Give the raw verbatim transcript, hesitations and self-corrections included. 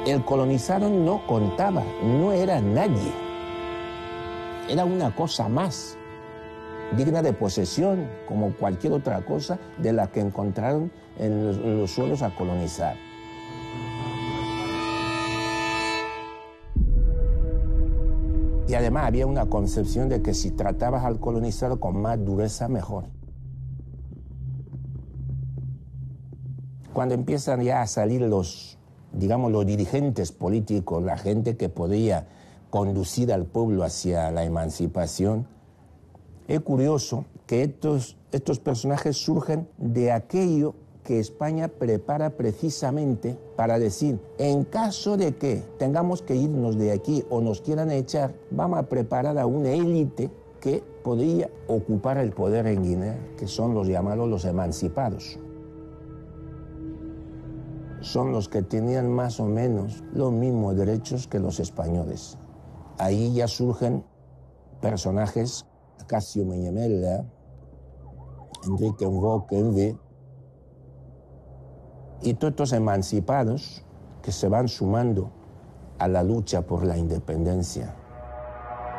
El colonizado no contaba, no era nadie. Era una cosa más, digna de posesión, como cualquier otra cosa de la que encontraron en los, en los suelos a colonizar. Y además había una concepción de que si tratabas al colonizado con más dureza, mejor. Cuando empiezan ya a salir los, digamos, los dirigentes políticos, la gente que podía conducir al pueblo hacia la emancipación, es curioso que estos, estos personajes surgen de aquello que España prepara precisamente para decir, en caso de que tengamos que irnos de aquí o nos quieran echar, vamos a preparar a una élite que podría ocupar el poder en Guinea, que son los llamados los emancipados. Son los que tenían más o menos los mismos derechos que los españoles. Ahí ya surgen personajes, Acacio Meñamela, Enrique Mvokenve, y todos estos emancipados que se van sumando a la lucha por la independencia.